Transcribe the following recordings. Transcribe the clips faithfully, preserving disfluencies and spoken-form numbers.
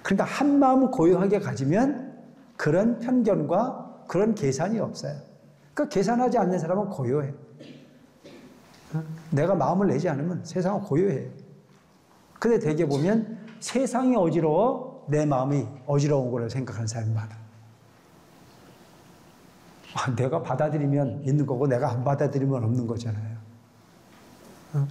그러니까 한 마음 고요하게 가지면 그런 편견과 그런 계산이 없어요. 그러니까 계산하지 않는 사람은 고요해. 내가 마음을 내지 않으면 세상은 고요해요. 근데 대개 보면 세상이 어지러워 내 마음이 어지러운 거라고 생각하는 사람이 많아. 아, 내가 받아들이면 있는 거고 내가 안 받아들이면 없는 거잖아요. 어?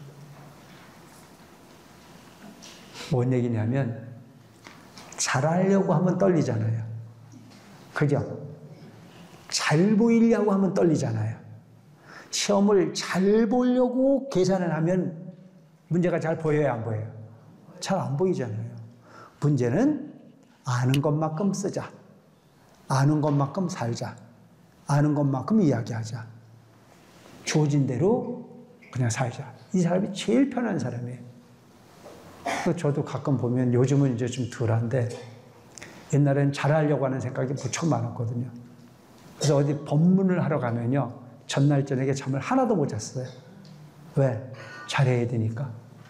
뭔 얘기냐면 잘하려고 하면 떨리잖아요. 그죠? 잘 보이려고 하면 떨리잖아요. 시험을 잘 보려고 계산을 하면 문제가 잘 보여요, 안 보여요? 잘 안 보이잖아요. 문제는 아는 것만큼 쓰자. 아는 것만큼 살자. 아는 것만큼 이야기하자. 주어진 대로 그냥 살자. 이 사람이 제일 편한 사람이에요. 저도 가끔 보면 요즘은 이제 좀 덜한데 옛날에는 잘하려고 하는 생각이 무척 많았거든요. 그래서 어디 법문을 하러 가면요. 전날 저녁에 잠을 하나도 못 잤어요. 왜? 잘해야 되니까.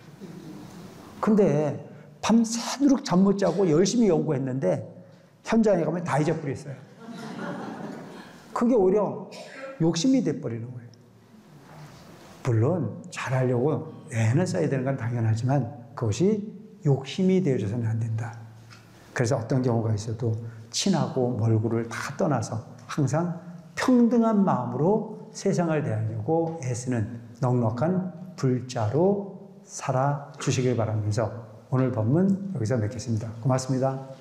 근데 밤새도록 잠 못 자고 열심히 연구했는데 현장에 가면 다 잊어버렸어요. 그게 오히려 욕심이 돼버리는 거예요. 물론 잘하려고 애는 써야 되는 건 당연하지만 그것이 욕심이 되어져서는 안 된다. 그래서 어떤 경우가 있어도 친하고 멀고를 다 떠나서 항상 평등한 마음으로 세상을 대하려고 애쓰는 넉넉한 불자로 살아주시길 바라면서 오늘 법문 여기서 맺겠습니다. 고맙습니다.